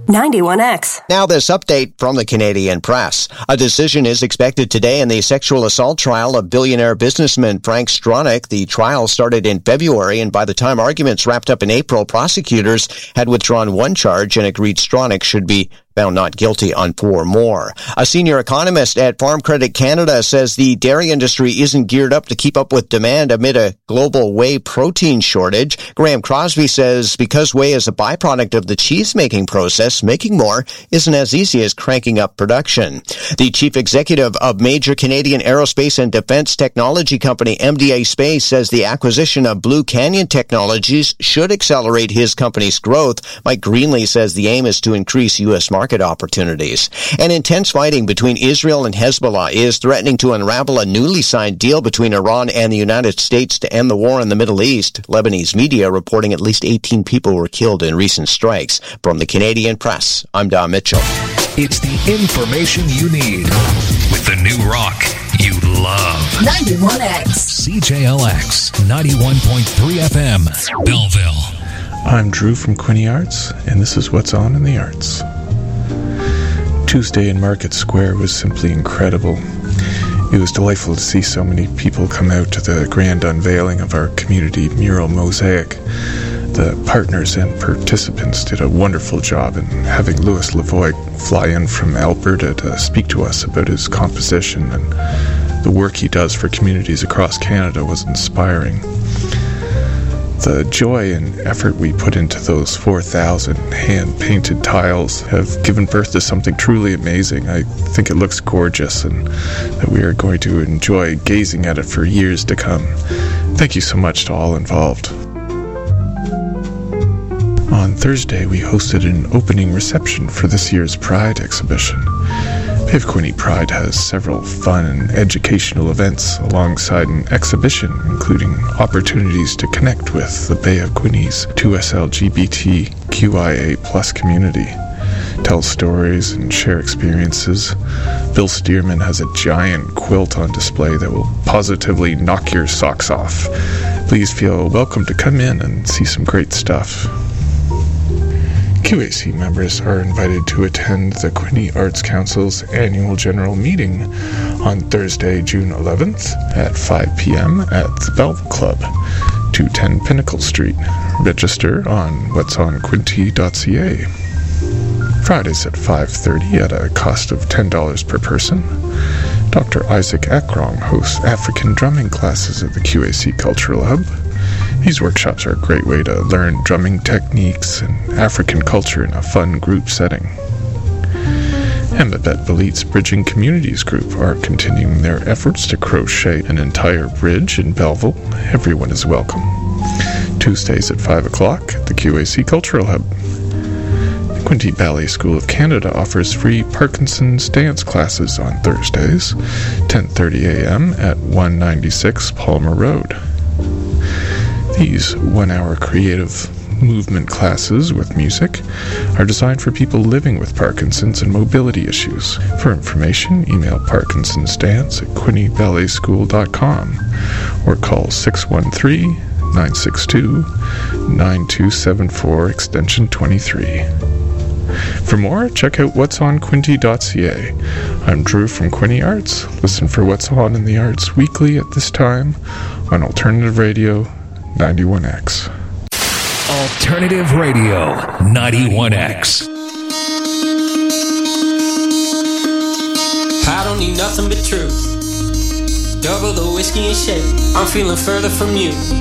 91X. Now this update from the Canadian Press. A decision is expected today in the sexual assault trial of billionaire businessman Frank Stronach. The trial started in February, and by the time arguments wrapped up in April, prosecutors had withdrawn one charge and agreed Stronach should be found not guilty on 4 more. A senior economist at Farm Credit Canada says the dairy industry isn't geared up to keep up with demand amid a global whey protein shortage. Graham Crosby says because whey is a byproduct of the cheese-making process, making more isn't as easy as cranking up production. The chief executive of major Canadian aerospace and defense technology company MDA Space says the acquisition of Blue Canyon Technologies should accelerate his company's growth. Mike Greenlee says the aim is to increase U.S. market opportunities. And intense fighting between Israel and Hezbollah is threatening to unravel a newly signed deal between Iran and the United States to end the war in the Middle East. Lebanese media reporting at least 18 people were killed in recent strikes. From the Canadian Press, I'm Don Mitchell. It's the information you need with the new rock you love. 91X. CJLX 91.3 FM, Belleville. I'm Drew from Quinte Arts, and this is What's On in the Arts. Tuesday in Market Square was simply incredible. It was delightful to see so many people come out to the grand unveiling of our community mural mosaic. The partners and participants did a wonderful job in having Louis Lavoie fly in from Alberta to speak to us about his composition, and the work he does for communities across Canada was inspiring. The joy and effort we put into those 4,000 hand-painted tiles have given birth to something truly amazing. I think it looks gorgeous and that we are going to enjoy gazing at it for years to come. Thank you so much to all involved. On Thursday, we hosted an opening reception for this year's Pride exhibition. Bay of Quinte Pride has several fun and educational events alongside an exhibition, including opportunities to connect with the Bay of Quinte's 2SLGBTQIA+ community, tell stories and share experiences. Bill Stearman has a giant quilt on display that will positively knock your socks off. Please feel welcome to come in and see some great stuff. QAC members are invited to attend the Quinte Arts Council's annual general meeting on Thursday, June 11th at 5 p.m. at the Belleville Club, 210 Pinnacle Street. Register on whatsonquinte.ca. Fridays at 5:30 at a cost of $10 per person. Dr. Isaac Akrong hosts African drumming classes at the QAC Cultural Hub. These workshops are a great way to learn drumming techniques and African culture in a fun group setting. Hemabet Balit's Bridging Communities Group are continuing their efforts to crochet an entire bridge in Belleville. Everyone is welcome. Tuesdays at 5 o'clock at the QAC Cultural Hub. The Quinte Ballet School of Canada offers free Parkinson's dance classes on Thursdays, 10:30 a.m. at 196 Palmer Road. These 1-hour creative movement classes with music are designed for people living with Parkinson's and mobility issues. For information, email parkinsonsdance@quinteballetSchool.com or call 613-962-9274 extension 23. For more, check out whatsonquinte.ca. I'm Drew from Quinte Arts. Listen for What's On in the Arts weekly at this time on Alternative Radio 91X. Alternative Radio 91X. I don't need nothing but truth. Double the whiskey and shake. I'm feeling further from you.